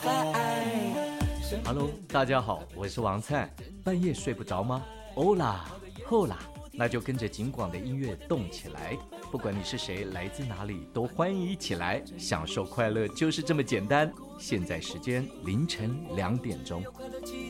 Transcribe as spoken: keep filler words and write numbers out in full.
Hello， 大家好，我是王灿。半夜睡不着吗？欧啦，后啦，那就跟着警广的音乐动起来。不管你是谁，来自哪里，都欢迎一起来享受快乐，就是这么简单。现在时间凌晨两点钟。